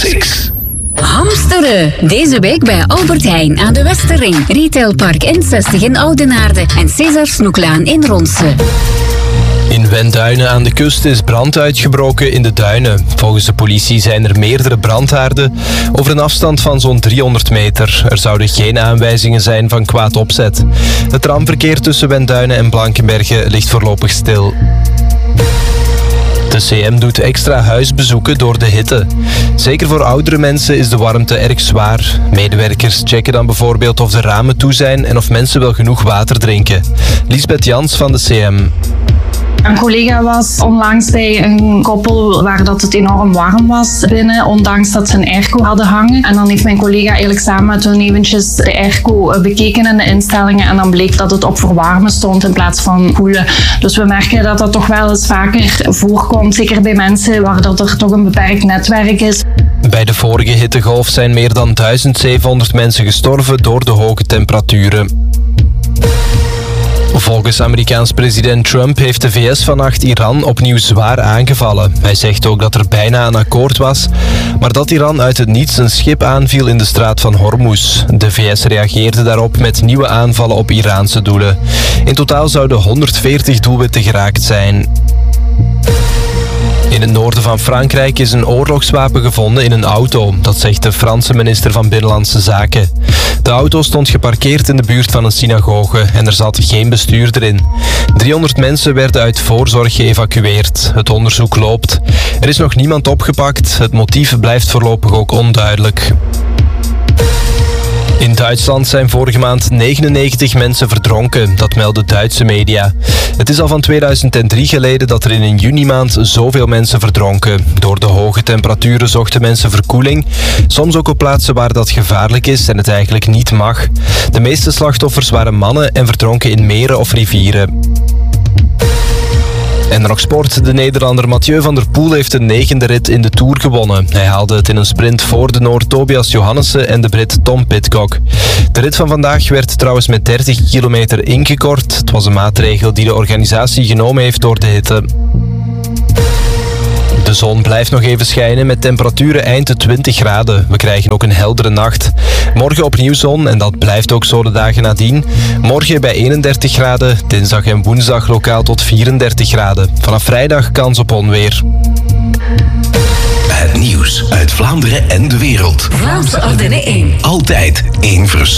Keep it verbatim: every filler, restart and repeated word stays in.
Mix. Hamsteren. Deze week bij Albert Heijn aan de Westerring, Retailpark N zestig in Oudenaarde en César Snoeklaan in Ronse. In Wenduinen aan de kust is brand uitgebroken in de duinen. Volgens de politie zijn er meerdere brandhaarden over een afstand van zo'n driehonderd meter. Er zouden geen aanwijzingen zijn van kwaad opzet. Het tramverkeer tussen Wenduinen en Blankenberge ligt voorlopig stil. De C M doet extra huisbezoeken door de hitte. Zeker voor oudere mensen is de warmte erg zwaar. Medewerkers checken dan bijvoorbeeld of de ramen toe zijn en of mensen wel genoeg water drinken. Lisbeth Jans van de C M. Een collega was onlangs bij een koppel waar dat het enorm warm was binnen, ondanks dat ze een airco hadden hangen. En dan heeft mijn collega eigenlijk samen met hun eventjes de airco bekeken in de instellingen en dan bleek dat het op verwarmen stond in plaats van koelen. Dus we merken dat dat toch wel eens vaker voorkomt, zeker bij mensen waar dat er toch een beperkt netwerk is. Bij de vorige hittegolf zijn meer dan duizend zevenhonderd mensen gestorven door de hoge temperaturen. Volgens Amerikaans president Trump heeft de V S vannacht Iran opnieuw zwaar aangevallen. Hij zegt ook dat er bijna een akkoord was, maar dat Iran uit het niets een schip aanviel in de straat van Hormuz. De V S reageerde daarop met nieuwe aanvallen op Iraanse doelen. In totaal zouden honderdveertig doelwitten geraakt zijn. In het noorden van Frankrijk is een oorlogswapen gevonden in een auto. Dat zegt de Franse minister van Binnenlandse Zaken. De auto stond geparkeerd in de buurt van een synagoge en er zat geen bestuurder in. driehonderd mensen werden uit voorzorg geëvacueerd. Het onderzoek loopt. Er is nog niemand opgepakt. Het motief blijft voorlopig ook onduidelijk. In Duitsland zijn vorige maand negenennegentig mensen verdronken, dat melden Duitse media. Het is al van tweeduizend drie geleden dat er in een junimaand zoveel mensen verdronken. Door de hoge temperaturen zochten mensen verkoeling, soms ook op plaatsen waar dat gevaarlijk is en het eigenlijk niet mag. De meeste slachtoffers waren mannen en verdronken in meren of rivieren. En dan nog sport. De Nederlander Mathieu van der Poel heeft de negende rit in de Tour gewonnen. Hij haalde het in een sprint voor de Noor Tobias Johannessen en de Brit Tom Pidcock. De rit van vandaag werd trouwens met dertig kilometer ingekort. Het was een maatregel die de organisatie genomen heeft door de hitte. De zon blijft nog even schijnen met temperaturen eind de twintig graden. We krijgen ook een heldere nacht. Morgen opnieuw zon en dat blijft ook zo de dagen nadien. Morgen bij eenendertig graden, dinsdag en woensdag lokaal tot vierendertig graden. Vanaf vrijdag kans op onweer. Het nieuws uit Vlaanderen en de wereld. Vlaamse Ardennen één. Altijd één vers.